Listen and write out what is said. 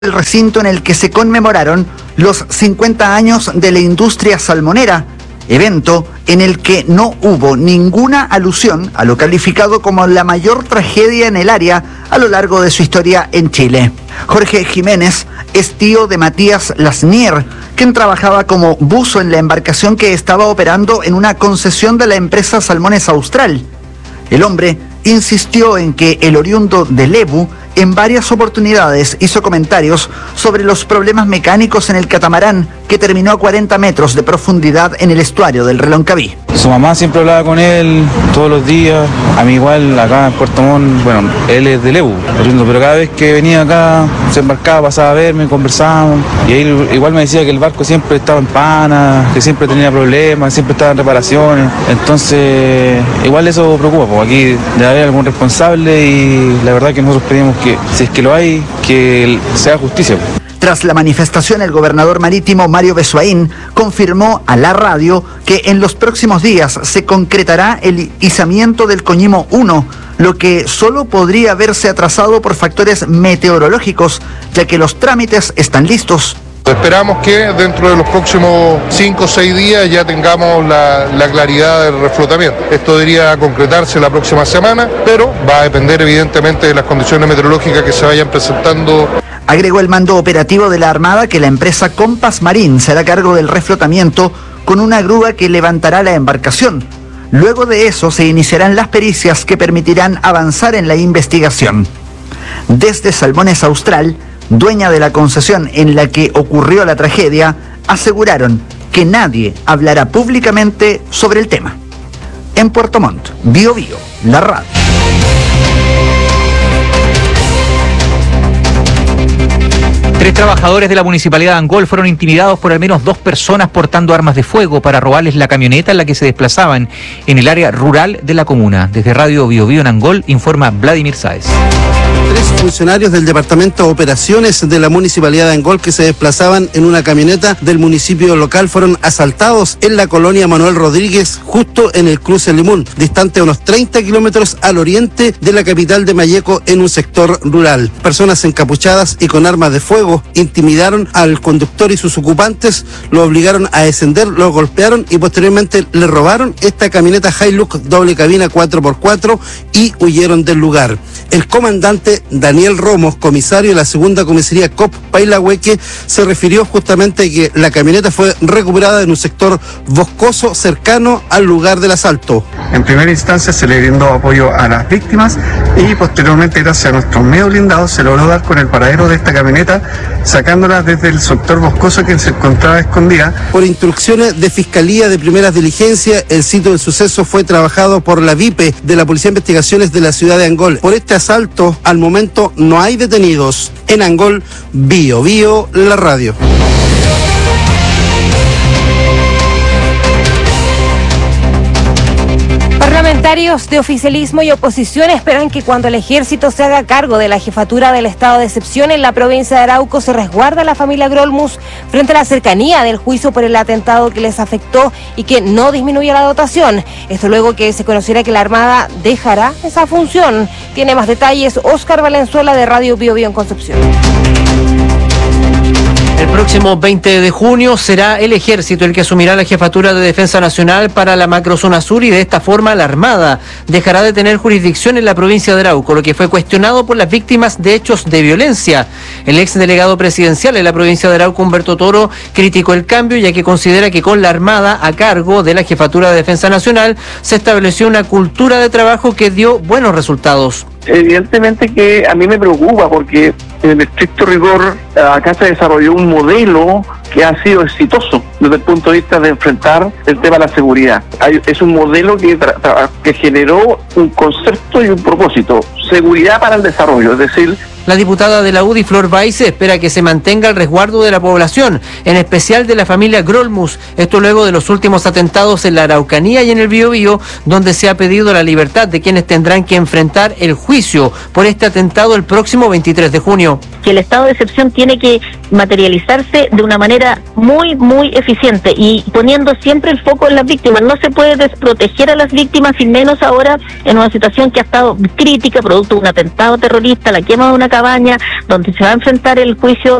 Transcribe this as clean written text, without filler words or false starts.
el recinto en el que se conmemoraron los 50 años de la industria salmonera, evento en el que no hubo ninguna alusión a lo calificado como la mayor tragedia en el área a lo largo de su historia en Chile. Jorge Jiménez es tío de Matías Lasnier, quien trabajaba como buzo en la embarcación que estaba operando en una concesión de la empresa Salmones Austral. El hombre insistió en que el oriundo de Lebu en varias oportunidades hizo comentarios sobre los problemas mecánicos en el catamarán que terminó a 40 metros de profundidad en el estuario del Reloncaví. Su mamá siempre hablaba con él todos los días. A mí igual acá en Puerto Montt, bueno, él es de Lebu, pero cada vez que venía acá se embarcaba, pasaba a verme, conversábamos. Y él igual me decía que el barco siempre estaba en pana, que siempre tenía problemas, siempre estaba en reparaciones. Entonces, igual eso preocupa, porque aquí debe haber algún responsable y la verdad que nosotros pedimos que, si es que lo hay, que sea justicia. Tras la manifestación, el gobernador marítimo Mario Besuaín confirmó a la radio que en los próximos días se concretará el izamiento del Coñimo 1, lo que solo podría verse atrasado por factores meteorológicos, ya que los trámites están listos. Esperamos que dentro de los próximos 5 o 6 días ya tengamos la claridad del reflotamiento. Esto debería concretarse la próxima semana, pero va a depender evidentemente de las condiciones meteorológicas que se vayan presentando. Agregó el mando operativo de la Armada que la empresa Compass Marine será a cargo del reflotamiento con una grúa que levantará la embarcación. Luego de eso se iniciarán las pericias que permitirán avanzar en la investigación. Desde Salmones Austral, dueña de la concesión en la que ocurrió la tragedia, aseguraron que nadie hablará públicamente sobre el tema. En Puerto Montt, Bio Bio, la radio. Tres trabajadores de la Municipalidad de Angol fueron intimidados por al menos 2 personas portando armas de fuego para robarles la camioneta en la que se desplazaban en el área rural de la comuna. Desde Radio Bio Bio en Angol, informa Vladimir Sáez. 3 funcionarios del Departamento de Operaciones de la Municipalidad de Angol que se desplazaban en una camioneta del municipio local fueron asaltados en la colonia Manuel Rodríguez, justo en el cruce Limón, distante a unos 30 kilómetros al oriente de la capital de Malleco, en un sector rural. Personas encapuchadas y con armas de fuego intimidaron al conductor y sus ocupantes, lo obligaron a descender, lo golpearon y posteriormente le robaron esta camioneta Hilux doble cabina 4x4 y huyeron del lugar. El comandante Daniel Romos, comisario de la segunda comisaría COP Pailahueque, se refirió justamente a que la camioneta fue recuperada en un sector boscoso cercano al lugar del asalto. En primera instancia se le brindó apoyo a las víctimas y posteriormente, gracias a nuestros medios blindados, se logró dar con el paradero de esta camioneta, sacándola desde el sector boscoso que se encontraba escondida. Por instrucciones de Fiscalía de Primeras Diligencias, el sitio del suceso fue trabajado por la VIPE de la Policía de Investigaciones de la ciudad de Angol. Por este asalto, al momento no hay detenidos. En Angol, Bio Bio, la radio. Parlamentarios de oficialismo y oposición esperan que cuando el ejército se haga cargo de la jefatura del estado de excepción en la provincia de Arauco se resguarde a la familia Grolmus frente a la cercanía del juicio por el atentado que les afectó y que no disminuya la dotación. Esto luego que se conociera que la Armada dejará esa función. Tiene más detalles Óscar Valenzuela de Radio Bio Bio en Concepción. El próximo 20 de junio será el Ejército el que asumirá la jefatura de Defensa Nacional para la macrozona sur y de esta forma la Armada dejará de tener jurisdicción en la provincia de Arauco, lo que fue cuestionado por las víctimas de hechos de violencia. El ex delegado presidencial en la provincia de Arauco, Humberto Toro, criticó el cambio ya que considera que con la Armada a cargo de la jefatura de Defensa Nacional se estableció una cultura de trabajo que dio buenos resultados. Evidentemente que a mí me preocupa porque en el estricto rigor acá se desarrolló un modelo que ha sido exitoso desde el punto de vista de enfrentar el tema de la seguridad. Es un modelo que generó un concepto y un propósito, seguridad para el desarrollo, es decir, La diputada de la UDI, Flor Baise, espera que se mantenga el resguardo de la población, en especial de la familia Grolmus. Esto luego de los últimos atentados en la Araucanía y en el Biobío, donde se ha pedido la libertad de quienes tendrán que enfrentar el juicio por este atentado el próximo 23 de junio. Que el estado de excepción tiene que materializarse de una manera muy eficiente y poniendo siempre el foco en las víctimas. No se puede desproteger a las víctimas, y menos ahora en una situación que ha estado crítica, producto de un atentado terrorista, la quema de una cabaña donde se va a enfrentar el juicio